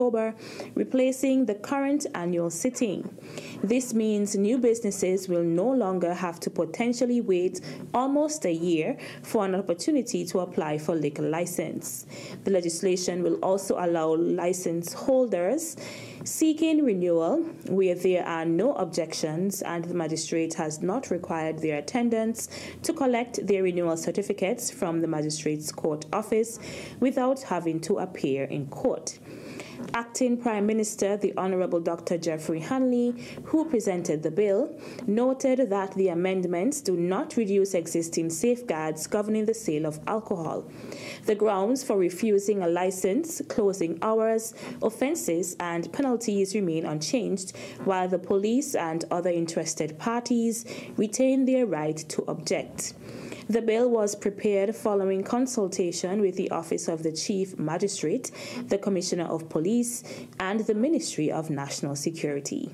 replacing the current annual sitting. This means new businesses will no longer have to potentially wait almost a year for an opportunity to apply for liquor license. The legislation will also allow license holders seeking renewal where there are no objections and the magistrate has not required their attendance to collect their renewal certificates from the magistrate's court office without having to appear in court. Acting Prime Minister, the Honorable Dr. Jeffrey Hanley, who presented the bill, noted that the amendments do not reduce existing safeguards governing the sale of alcohol. The grounds for refusing a license, closing hours, offences and penalties remain unchanged, while the police and other interested parties retain their right to object. The bill was prepared following consultation with the Office of the Chief Magistrate, the Commissioner of Police, and the Ministry of National Security.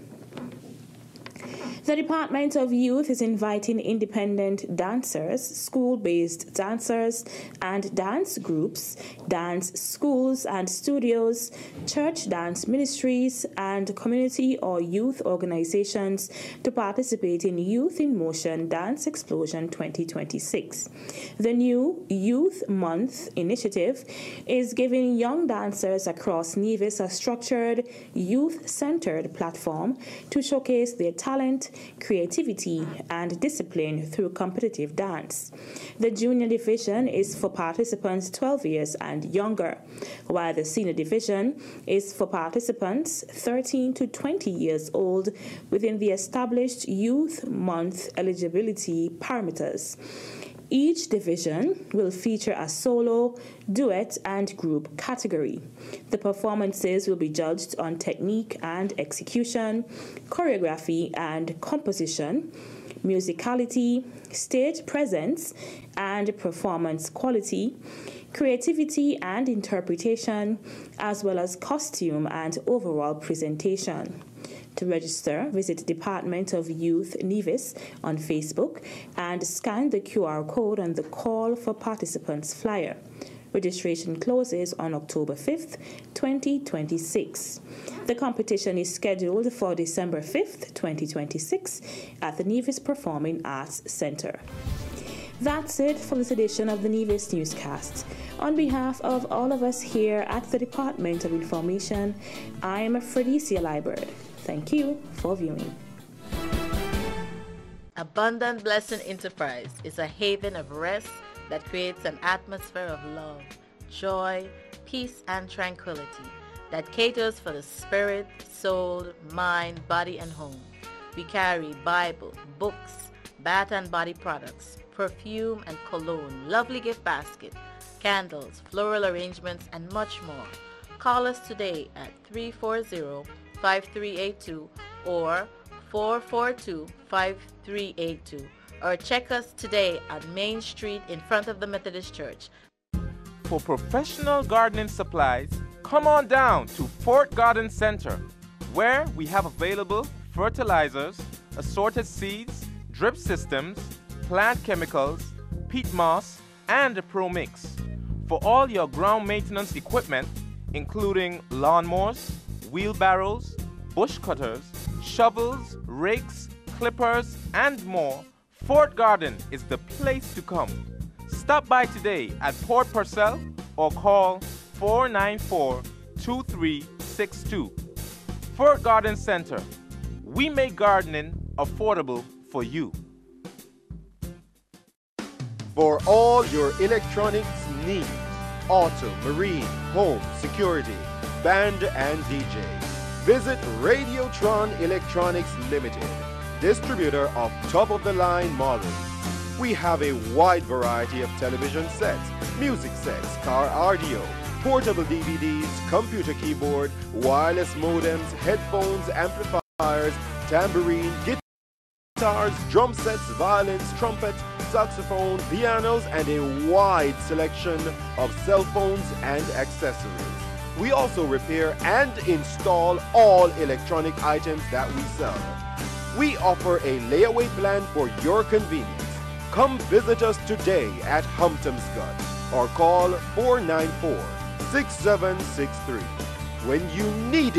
The Department of Youth is inviting independent dancers, school-based dancers, and dance groups, dance schools and studios, church dance ministries, and community or youth organizations to participate in Youth in Motion Dance Explosion 2026. The new Youth Month initiative is giving young dancers across Nevis a structured, youth-centered platform to showcase their talent, creativity, and discipline through competitive dance. The junior division is for participants 12 years and younger, while the senior division is for participants 13 to 20 years old within the established Youth Month eligibility parameters. Each division will feature a solo, duet, and group category. The performances will be judged on technique and execution, choreography and composition, musicality, stage presence and performance quality, creativity and interpretation, as well as costume and overall presentation. To register, visit Department of Youth Nevis on Facebook and scan the QR code on the Call for Participants flyer. Registration closes on October 5th, 2026. The competition is scheduled for December 5th, 2026 at the Nevis Performing Arts Center. That's it for this edition of the Nevis Newscast. On behalf of all of us here at the Department of Information, I'm Fredicia Liburd. Thank you for viewing. Abundant Blessing Enterprise is a haven of rest that creates an atmosphere of love, joy, peace, and tranquility that caters for the spirit, soul, mind, body, and home. We carry Bible, books, bath and body products, perfume and cologne, lovely gift basket, candles, floral arrangements, and much more. Call us today at 340-5382 or 442-5382, or check us today on Main Street in front of the Methodist Church. For professional gardening supplies, come on down to Fort Garden Center, where we have available fertilizers, assorted seeds, drip systems, plant chemicals, peat moss, and a Pro Mix. For all your ground maintenance equipment, including lawnmowers, wheelbarrows, bush cutters, shovels, rakes, clippers, and more, Fort Garden is the place to come. Stop by today at Port Purcell or call 494-2362. Fort Garden Center. We make gardening affordable for you. For all your electronics needs, auto, marine, home, security, band and DJ, visit Radiotron Electronics Limited, distributor of top-of-the-line models. We have a wide variety of television sets, music sets, car audio, portable DVDs, computer keyboard, wireless modems, headphones, amplifiers, tambourine, guitars, drum sets, violins, trumpets, saxophone, pianos, and a wide selection of cell phones and accessories. We also repair and install all electronic items that we sell. We offer a layaway plan for your convenience. Come visit us today at Humptomscott or call 494-6763. when you need it.